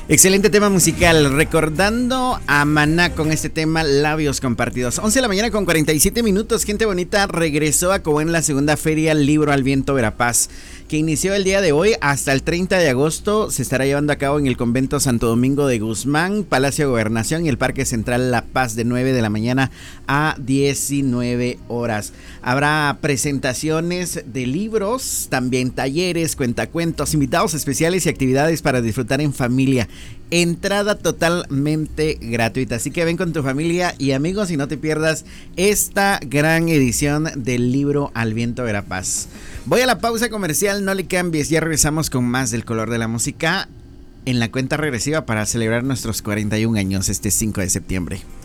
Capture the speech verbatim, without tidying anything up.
Excelente tema musical, recordando a Maná con este tema Labios Compartidos. once de la mañana con cuarenta y siete minutos, gente bonita, regresó a Cobán la segunda feria Libro al Viento Verapaz, que inició el día de hoy hasta el treinta de agosto. Se estará llevando a cabo en el convento Santo Domingo de Guzmán, Palacio de Gobernación y el Parque Central La Paz, de nueve de la mañana a diecinueve horas. Habrá presentaciones de libros, también talleres, cuentacuentos, invitados especiales y actividades para disfrutar en familia. Entrada totalmente gratuita, así que ven con tu familia y amigos y no te pierdas esta gran edición del Libro al Viento Verapaz. Voy a la pausa comercial, no le cambies, ya regresamos con más del color de la música en la cuenta regresiva para celebrar nuestros cuarenta y un años este cinco de septiembre.